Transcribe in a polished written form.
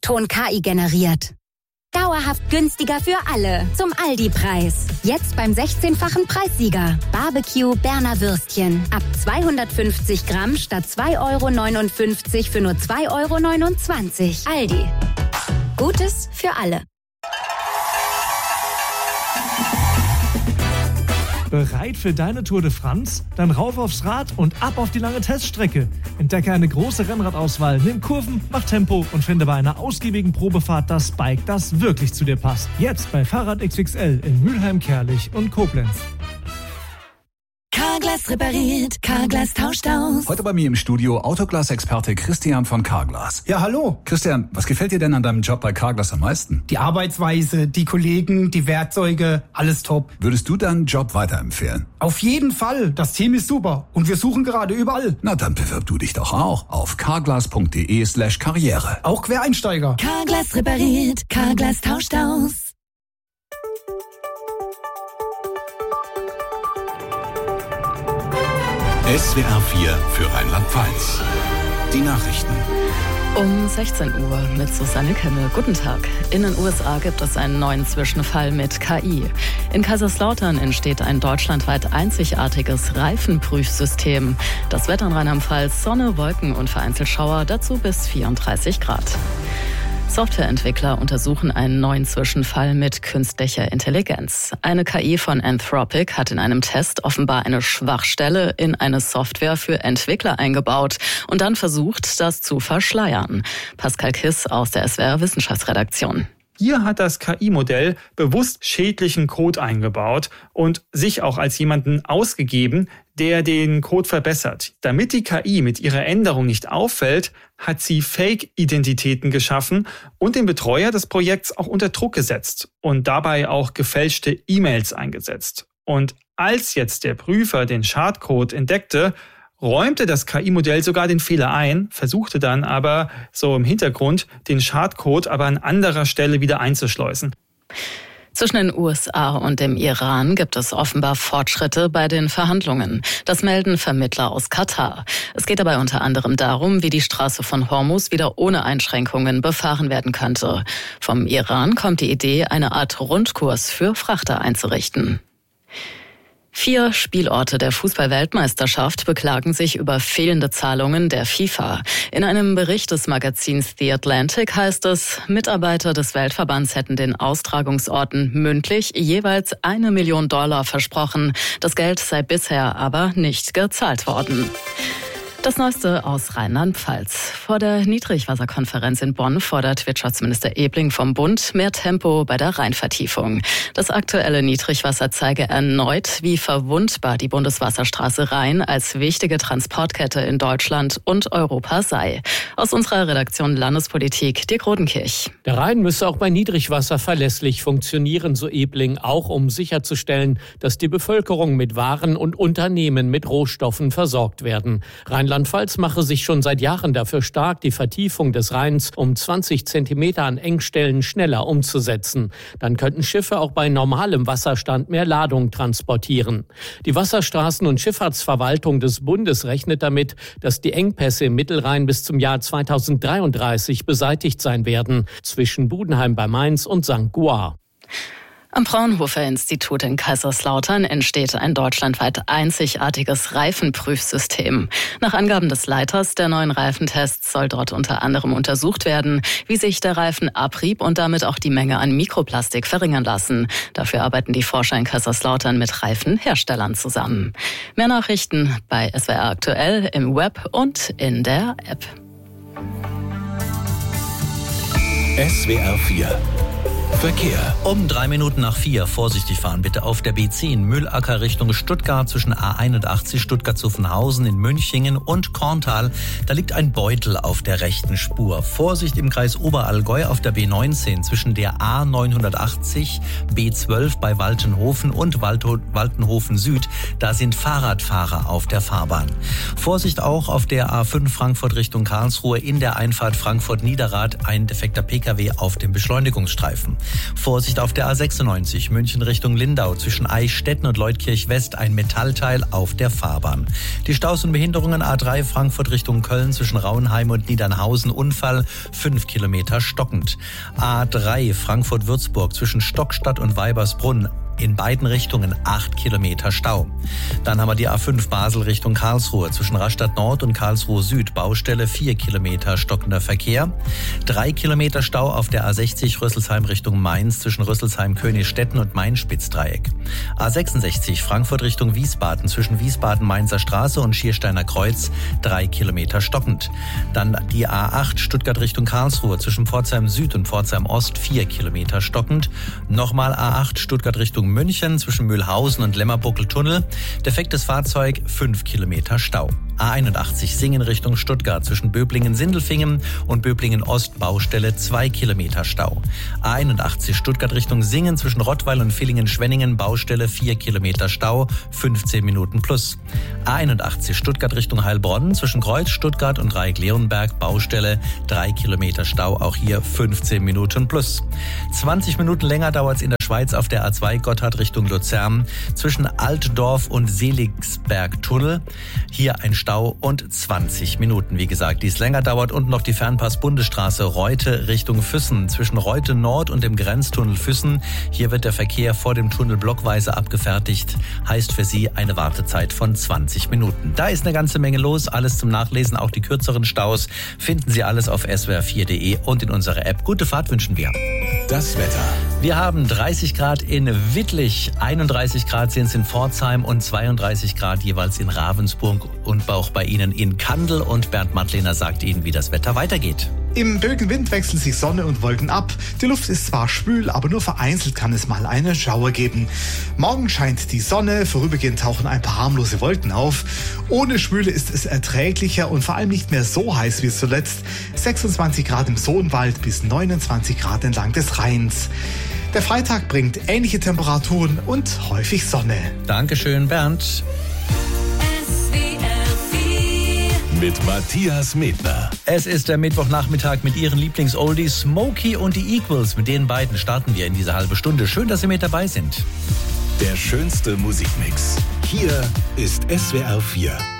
O-Ton KI generiert. Dauerhaft günstiger für alle. Zum Aldi-Preis. Jetzt beim 16-fachen Preissieger. Barbecue Berner Würstchen. Ab 250 Gramm statt 2,59 € für nur 2,29 €. Aldi. Gutes für alle. Bereit für deine Tour de France? Dann rauf aufs Rad und ab auf die lange Teststrecke. Entdecke eine große Rennradauswahl, nimm Kurven, mach Tempo und finde bei einer ausgiebigen Probefahrt das Bike, das wirklich zu dir passt. Jetzt bei Fahrrad XXL in Mülheim, Kerlich und Koblenz. Carglass repariert, Carglass tauscht aus. Heute bei mir im Studio Autoglas-Experte Christian von Carglass. Ja, hallo. Christian, was gefällt dir denn an deinem Job bei Carglass am meisten? Die Arbeitsweise, die Kollegen, die Werkzeuge, alles top. Würdest du deinen Job weiterempfehlen? Auf jeden Fall. Das Team ist super und wir suchen gerade überall. Na, dann bewirb du dich doch auch auf carglass.de/karriere. Auch Quereinsteiger. Carglass repariert, Carglass tauscht aus. SWR 4 für Rheinland-Pfalz. Die Nachrichten. Um 16 Uhr mit Susanne Kemme. Guten Tag. In den USA gibt es einen neuen Zwischenfall mit KI. In Kaiserslautern entsteht ein deutschlandweit einzigartiges Reifenprüfsystem. Das Wetter in Rheinland-Pfalz: Sonne, Wolken und vereinzelt Schauer, dazu bis 34 Grad. Softwareentwickler untersuchen einen neuen Zwischenfall mit künstlicher Intelligenz. Eine KI von Anthropic hat in einem Test offenbar eine Schwachstelle in eine Software für Entwickler eingebaut und dann versucht, das zu verschleiern. Pascal Kiss aus der SWR Wissenschaftsredaktion. Hier hat das KI-Modell bewusst schädlichen Code eingebaut und sich auch als jemanden ausgegeben, der den Code verbessert. Damit die KI mit ihrer Änderung nicht auffällt, hat sie Fake-Identitäten geschaffen und den Betreuer des Projekts auch unter Druck gesetzt und dabei auch gefälschte E-Mails eingesetzt. Und als jetzt der Prüfer den Schadcode entdeckte, räumte das KI-Modell sogar den Fehler ein, versuchte dann aber so im Hintergrund den Schadcode aber an anderer Stelle wieder einzuschleusen. Zwischen den USA und dem Iran gibt es offenbar Fortschritte bei den Verhandlungen. Das melden Vermittler aus Katar. Es geht dabei unter anderem darum, wie die Straße von Hormuz wieder ohne Einschränkungen befahren werden könnte. Vom Iran kommt die Idee, eine Art Rundkurs für Frachter einzurichten. 4 Spielorte der Fußball-Weltmeisterschaft beklagen sich über fehlende Zahlungen der FIFA. In einem Bericht des Magazins The Atlantic heißt es, Mitarbeiter des Weltverbands hätten den Austragungsorten mündlich jeweils $1 Million versprochen. Das Geld sei bisher aber nicht gezahlt worden. Das Neueste aus Rheinland-Pfalz. Vor der Niedrigwasserkonferenz in Bonn fordert Wirtschaftsminister Ebling vom Bund mehr Tempo bei der Rheinvertiefung. Das aktuelle Niedrigwasser zeige erneut, wie verwundbar die Bundeswasserstraße Rhein als wichtige Transportkette in Deutschland und Europa sei. Aus unserer Redaktion Landespolitik, Dirk Rodenkirch. Der Rhein müsse auch bei Niedrigwasser verlässlich funktionieren, so Ebling, auch um sicherzustellen, dass die Bevölkerung mit Waren und Unternehmen mit Rohstoffen versorgt werden. Rheinland-Pfalz mache sich schon seit Jahren dafür stark, die Vertiefung des Rheins um 20 Zentimeter an Engstellen schneller umzusetzen. Dann könnten Schiffe auch bei normalem Wasserstand mehr Ladung transportieren. Die Wasserstraßen- und Schifffahrtsverwaltung des Bundes rechnet damit, dass die Engpässe im Mittelrhein bis zum Jahr 2033 beseitigt sein werden, zwischen Budenheim bei Mainz und St. Goar. Am Fraunhofer-Institut in Kaiserslautern entsteht ein deutschlandweit einzigartiges Reifenprüfsystem. Nach Angaben des Leiters der neuen Reifentests soll dort unter anderem untersucht werden, wie sich der Reifenabrieb und damit auch die Menge an Mikroplastik verringern lassen. Dafür arbeiten die Forscher in Kaiserslautern mit Reifenherstellern zusammen. Mehr Nachrichten bei SWR Aktuell im Web und in der App. SWR 4 Verkehr. Um 4:03. Vorsichtig fahren bitte auf der B10 Mühlacker Richtung Stuttgart zwischen A81 Stuttgart-Zuffenhausen in Münchingen und Korntal. Da liegt ein Beutel auf der rechten Spur. Vorsicht im Kreis Oberallgäu auf der B19 zwischen der A980 B12 bei Waltenhofen und Waltenhofen Süd. Da sind Fahrradfahrer auf der Fahrbahn. Vorsicht auch auf der A5 Frankfurt Richtung Karlsruhe in der Einfahrt Frankfurt-Niederrad. Ein defekter Pkw auf dem Beschleunigungsstreifen. Vorsicht auf der A96 München Richtung Lindau zwischen Eichstätten und Leutkirch West ein Metallteil auf der Fahrbahn. Die Staus und Behinderungen A3 Frankfurt Richtung Köln zwischen Rauenheim und Niedernhausen Unfall 5 Kilometer stockend. A3 Frankfurt-Würzburg zwischen Stockstadt und Weibersbrunn in beiden Richtungen 8 Kilometer Stau. Dann haben wir die A5 Basel Richtung Karlsruhe zwischen Rastatt Nord und Karlsruhe Süd. Baustelle 4 Kilometer stockender Verkehr. 3 Kilometer Stau auf der A60 Rüsselsheim Richtung Mainz zwischen Rüsselsheim, Königstetten und Main-Spitzdreieck. A66 Frankfurt Richtung Wiesbaden zwischen Wiesbaden-Mainzer Straße und Schiersteiner Kreuz 3 Kilometer stockend. Dann die A8 Stuttgart Richtung Karlsruhe zwischen Pforzheim Süd und Pforzheim Ost 4 Kilometer stockend. Nochmal A8 Stuttgart Richtung München zwischen Mühlhausen und Lemmerbuckel-Tunnel. Defektes Fahrzeug 5 Kilometer Stau. A81 Singen Richtung Stuttgart zwischen Böblingen-Sindelfingen und Böblingen-Ost Baustelle 2 Kilometer Stau. A81 Stuttgart Richtung Singen zwischen Rottweil und Villingen-Schwenningen Baustelle 4 Kilometer Stau, 15 Minuten plus. A81 Stuttgart Richtung Heilbronn zwischen Kreuz Stuttgart und Dreieck-Leonberg Baustelle 3 Kilometer Stau, auch hier 15 Minuten plus. 20 Minuten länger dauert es in der Schweiz auf der A2 Gotthard Richtung Luzern zwischen Altdorf und Seligsberg-Tunnel. Hier ein Stau und 20 Minuten, wie gesagt, dies länger dauert. Und noch die Fernpass-Bundesstraße Reute Richtung Füssen zwischen Reute Nord und dem Grenztunnel Füssen. Hier wird der Verkehr vor dem Tunnel blockweise abgefertigt. Heißt für Sie eine Wartezeit von 20 Minuten. Da ist eine ganze Menge los. Alles zum Nachlesen, auch die kürzeren Staus, finden Sie alles auf swr4.de und in unserer App. Gute Fahrt wünschen wir. Das Wetter. Wir haben 30 Grad in Wittlich, 31 Grad sind es in Pforzheim und 32 Grad jeweils in Ravensburg und auch bei Ihnen in Kandel. Und Bernd Mattlehner sagt Ihnen, wie das Wetter weitergeht. Im Bögenwind wechseln sich Sonne und Wolken ab. Die Luft ist zwar schwül, aber nur vereinzelt kann es mal eine Schauer geben. Morgen scheint die Sonne, vorübergehend tauchen ein paar harmlose Wolken auf. Ohne Schwüle ist es erträglicher und vor allem nicht mehr so heiß wie zuletzt. 26 Grad im Sohnwald bis 29 Grad entlang des Rheins. Der Freitag bringt ähnliche Temperaturen und häufig Sonne. Dankeschön, Bernd. Mit Matthias Medner. Es ist der Mittwochnachmittag mit Ihren Lieblings-Oldies Smokey und die Equals. Mit den beiden starten wir in diese halbe Stunde. Schön, dass Sie mit dabei sind. Der schönste Musikmix. Hier ist SWR 4.